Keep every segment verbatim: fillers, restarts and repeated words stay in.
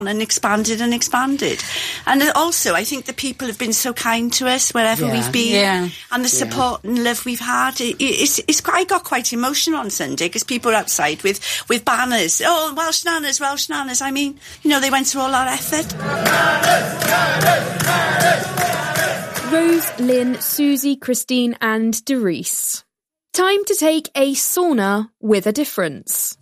and expanded and expanded. And also, I think the people have been so kind to us wherever yeah. we've been, yeah. and the support yeah. and love we've had. It, it's, it's, I got quite emotional on Sunday because people were outside with, with banners. Oh, Welsh Nanas, Welsh Nanas. I mean, you know, they went through all our effort. Rose, Lynn, Susie, Christine and Derice. Time to take a sauna with a difference.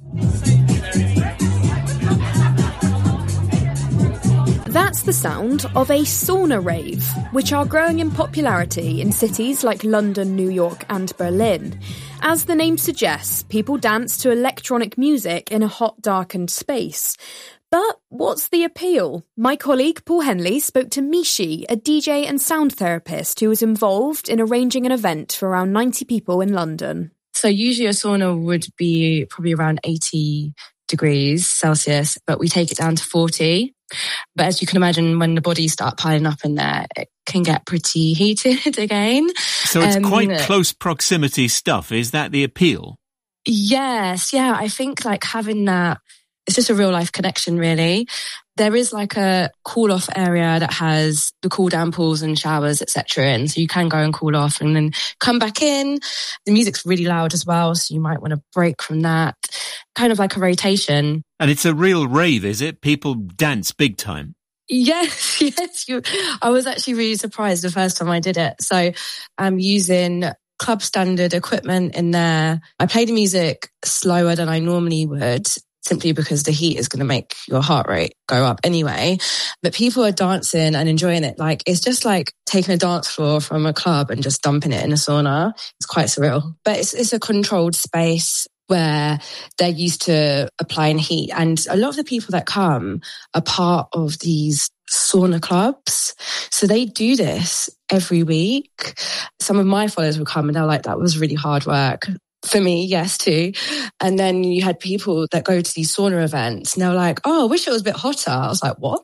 That's the sound of a sauna rave, which are growing in popularity in cities like London, New York and Berlin. As the name suggests, people dance to electronic music in a hot, darkened space. But what's the appeal? My colleague Paul Henley spoke to Mishi, a D J and sound therapist who was involved in arranging an event for around ninety people in London. So usually a sauna would be probably around eighty degrees Celsius, but we take it down to forty. But as you can imagine, when the bodies start piling up in there, it can get pretty heated again. So it's um, quite close proximity stuff. Is that the appeal? Yes. Yeah. I think like having that, it's just a real life connection, really. There is like a cool off area that has the cool down pools and showers, et cetera. And so you can go and cool off and then come back in. The music's really loud as well, so you might want to break from that. Kind of like a rotation. And it's a real rave, is it? People dance big time. Yes, yes. You, I was actually really surprised the first time I did it. So I'm using club standard equipment in there. I play the music slower than I normally would, simply because the heat is going to make your heart rate go up anyway. But people are dancing and enjoying it. Like, it's just like taking a dance floor from a club and just dumping it in a sauna. It's quite surreal. But it's, it's a controlled space where they're used to applying heat. And a lot of the people that come are part of these sauna clubs. So they do this every week. Some of my followers will come and they're like, that was really hard work. For me, yes, too. And then you had people that go to these sauna events and they're like, oh, I wish it was a bit hotter. I was like, what?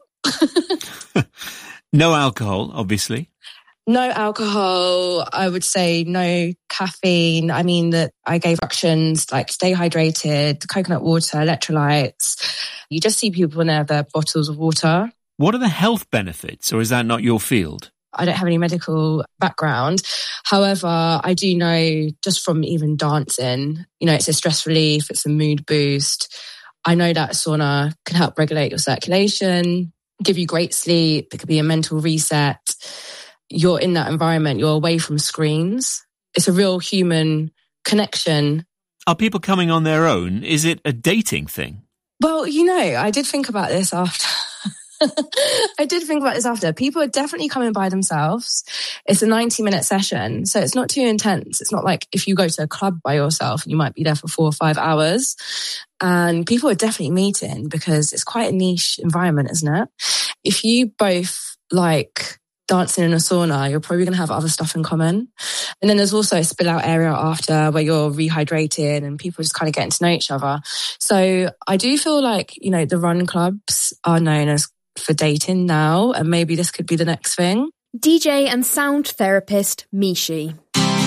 No alcohol, obviously. No alcohol. I would say no caffeine. I mean, that I gave instructions like stay hydrated, coconut water, electrolytes. You just see people in there with their bottles of water. What are the health benefits, or is that not your field? I don't have any medical background. However, I do know just from even dancing, you know, it's a stress relief, it's a mood boost. I know that sauna can help regulate your circulation, give you great sleep. It could be a mental reset. You're in that environment, you're away from screens. It's a real human connection. Are people coming on their own? Is it a dating thing? Well, you know, I did think about this after. I did think about this after. People are definitely coming by themselves. It's a ninety minute session, so it's not too intense. It's not like if you go to a club by yourself, you might be there for four or five hours. And people are definitely meeting because it's quite a niche environment, isn't it? If you both like dancing in a sauna, you're probably going to have other stuff in common. And then there's also a spill out area after where you're rehydrated and people just kind of getting to know each other. So I do feel like, you know, the run clubs are known as for dating now, and maybe this could be the next thing. D J and sound therapist Mishi.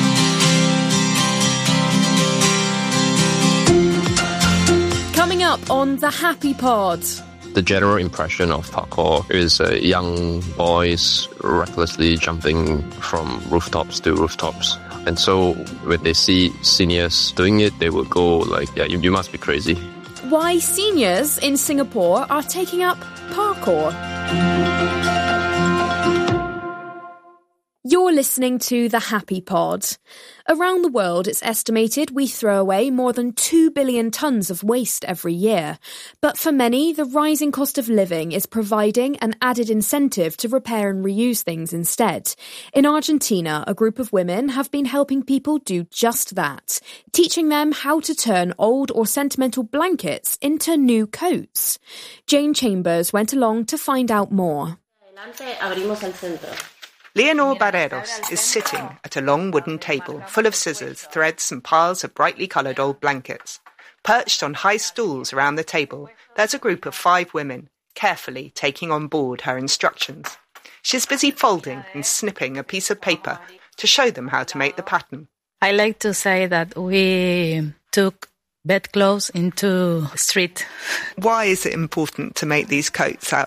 Coming up on The Happy Pod. The general impression of parkour is uh, young boys recklessly jumping from rooftops to rooftops. And so when they see seniors doing it, they will go like, yeah, you, you must be crazy. Why seniors in Singapore are taking up parkour. You're listening to The Happy Pod. Around the world, it's estimated we throw away more than two billion tonnes of waste every year. But for many, the rising cost of living is providing an added incentive to repair and reuse things instead. In Argentina, a group of women have been helping people do just that, teaching them how to turn old or sentimental blankets into new coats. Jane Chambers went along to find out more. Leonor Barreros is sitting at a long wooden table full of scissors, threads and piles of brightly coloured old blankets. Perched on high stools around the table, there's a group of five women, carefully taking on board her instructions. She's busy folding and snipping a piece of paper to show them how to make the pattern. I like to say that we took bedclothes into street. Why is it important to make these coats out